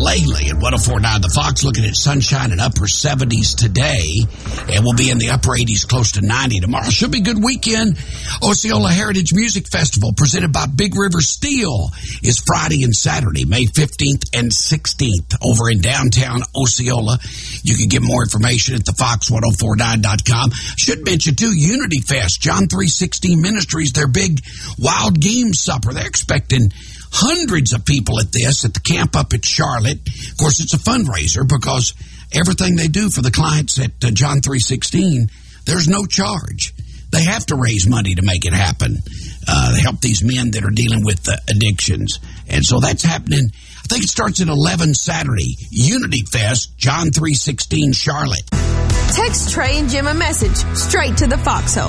Lately at 104.9 The Fox, looking at sunshine and upper 70s today, and we'll be in the upper 80s, close to 90 tomorrow. Should be a good weekend. Osceola Heritage Music Festival, presented by Big River Steel, is Friday and Saturday, May 15th and 16th, over in downtown Osceola. You can get more information at thefox1049.com. Should mention, too, Unity Fest, John 3:16 Ministries, their big wild game supper. They're expecting hundreds of people at this, at the camp up at Charlotte. Of course, it's a fundraiser because everything they do for the clients at John 3:16, there's no charge. They have to raise money to make it happen. They help these men that are dealing with addictions. And so that's happening. I think it starts at 11 Saturday. Unity Fest, John 3:16, Charlotte. Text Trey and Jim a message straight to the Foxhole.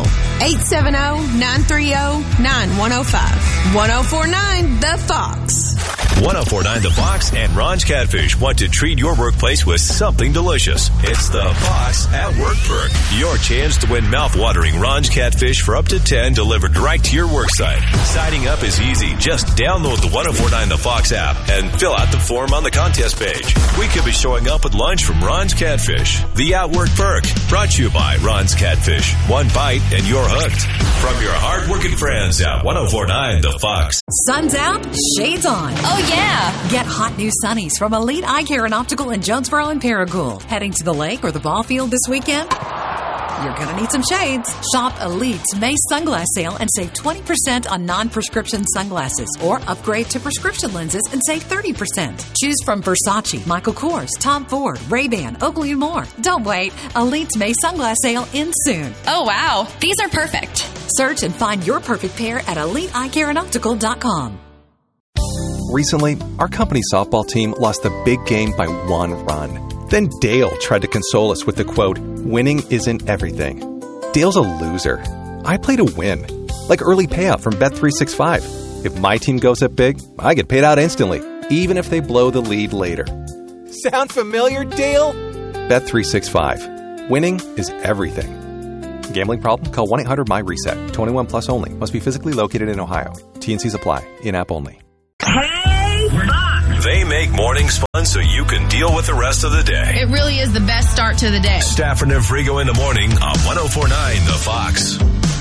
870-930-9105. 1049 The Fox. 1049 The Fox and Ron's Catfish want to treat your workplace with something delicious. It's the Fox at Work Perk. Your chance to win mouth-watering Ron's Catfish for up to 10 delivered right to your worksite. Signing up is easy. Just download the 1049 The Fox app and fill out the form on the contest page. We could be showing up with lunch from Ron's Catfish. The At Work Perk, brought to you by Ron's Catfish. One bite and you're hooked. From your hard-working friends at 1049 The Fox. Sun's out, shades on. Oh, yeah. Get hot new sunnies from Elite Eye Care and Optical in Jonesboro and Paragould. Heading to the lake or the ball field this weekend? You're going to need some shades. Shop Elite's May Sunglass Sale and save 20% on non-prescription sunglasses. Or upgrade to prescription lenses and save 30%. Choose from Versace, Michael Kors, Tom Ford, Ray-Ban, Oakley, and more. Don't wait. Elite's May Sunglass Sale ends soon. Oh, wow. These are perfect. Search and find your perfect pair at EliteEyeCareandOptical.com. Recently, our company softball team lost the big game by 1 run. Then Dale tried to console us with the quote, "Winning isn't everything." Dale's a loser. I play to win. Like early payout from Bet365. If my team goes up big, I get paid out instantly, even if they blow the lead later. Sound familiar, Dale? Bet365. Winning is everything. Gambling problem? Call 1-800-MY-RESET. 21 plus only. Must be physically located in Ohio. T&Cs apply. In-app only. Hey, Fox! They make mornings fun so you can deal with the rest of the day. It really is the best start to the day. Stafford and Frigo in the morning on 1049 The Fox.